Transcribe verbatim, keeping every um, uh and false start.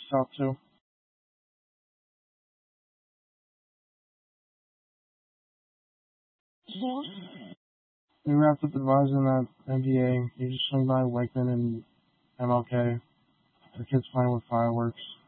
talk to. We wrapped up advising that N B A. You just swing by Wakeman and M L K. The kids playing with fireworks.